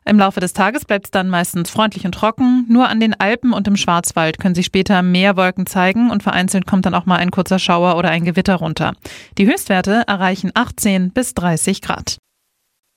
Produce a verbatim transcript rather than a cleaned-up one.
Im Laufe des Tages bleibt es dann meistens freundlich und trocken. Nur an den Alpen und im Schwarzwald können sich später mehr Wolken zeigen und vereinzelt kommt dann auch mal ein kurzer Schauer oder ein Gewitter runter. Die Höchstwerte erreichen achtzehn bis dreißig Grad.